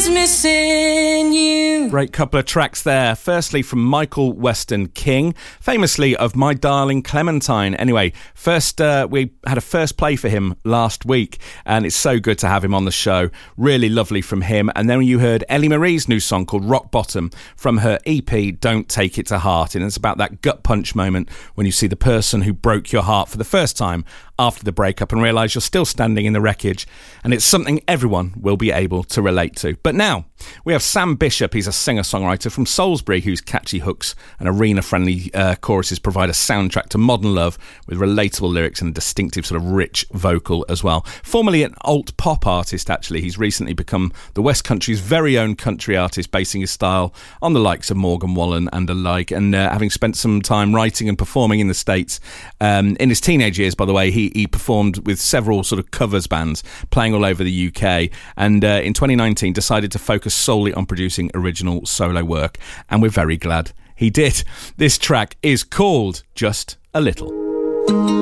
missing you. Great couple of tracks there. Firstly, from Michael Weston King, famously of My Darling Clementine. Anyway, we had a first play for him last week, and it's so good to have him on the show. Really lovely from him. And then you heard Ellie Marie's new song called Rock Bottom from her EP, Don't Take It to Heart. And it's about that gut punch moment when you see the person who broke your heart for the first time after the breakup and realise you're still standing in the wreckage. And it's something everyone will be able to relate to. But now, we have Sam Bishop. He's a singer-songwriter from Salisbury whose catchy hooks and arena-friendly choruses provide a soundtrack to modern love with relatable lyrics and a distinctive sort of rich vocal as well. Formerly an alt-pop artist, actually, he's recently become the West Country's very own country artist, basing his style on the likes of Morgan Wallen and alike, and having spent some time writing and performing in the States. In his teenage years, by the way, he performed with several sort of covers bands, playing all over the UK, and in 2019 decided to focus solely on producing original solo work, and we're very glad he did. This track is called Just a Little.